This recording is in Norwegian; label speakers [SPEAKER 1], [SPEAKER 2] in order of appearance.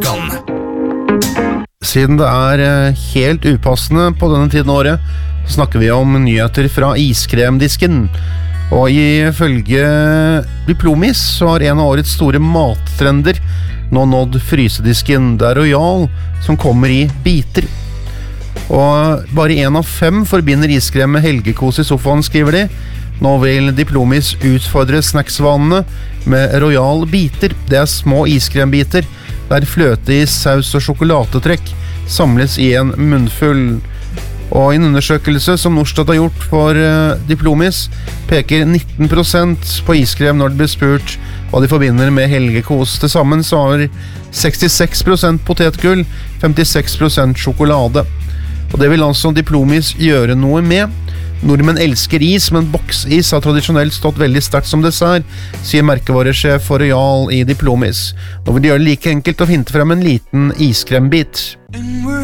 [SPEAKER 1] Nordstrand.
[SPEAKER 2] Siden det helt upassende på denne tiden av året, snakker vi om nyheter fra iskremdisken. Og ifølge Diplomis så har en av årets store mattrender nå nådd frysedisken. Det Royal som kommer i biter. Og bare 1 av 5 forbinder iskrem med helgekos i sofaen, skriver de. Nå vil Diplomis utfordre snacksvanene med Royal biter. Det små iskrembiter der fløteis, saus og sjokoladetrekk samles i en munnfull. Og i en undersøkelse som Norstat har gjort for Diplomis, peker 19% på iskrem når det blir spurt hva de forbinder med helgekos. Til sammen så har 66% potetgull, 56% sjokolade. Og det vil altså Diplomis gjøre noe med. Nordmenn elsker is, men boksis har tradisjonelt stått veldig sterkt som dessert, sier merkevaresjef for Royal i Diplomis. Nå vil de gjøre det like enkelt å hinte frem en liten iskrembit.